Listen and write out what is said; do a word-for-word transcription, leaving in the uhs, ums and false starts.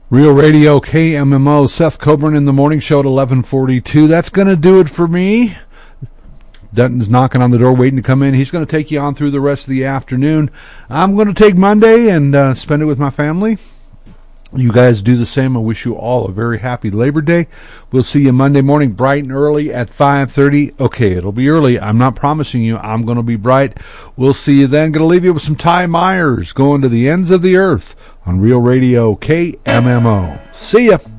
Real Radio K M M O, Seth Coburn in the morning show at eleven forty-two. That's going to do it for me. Dutton's knocking on the door, waiting to come in. He's going to take you on through the rest of the afternoon. I'm going to take Monday and uh, spend it with my family. You guys do the same. I wish you all a very happy Labor Day. We'll see you Monday morning bright and early at five thirty. Okay, it'll be early. I'm not promising you I'm going to be bright. We'll see you then. Going to leave you with some Ty Myers, Going to the Ends of the Earth on Real Radio K M M O. See ya.